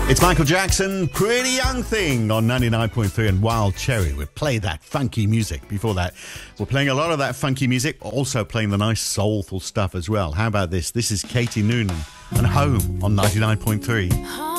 It's Michael Jackson, Pretty Young Thing on 99.3 and Wild Cherry. We play that funky music. Before that, we're playing a lot of that funky music, also playing the nice soulful stuff as well. How about this? This is Katie Noonan and Home on 99.3.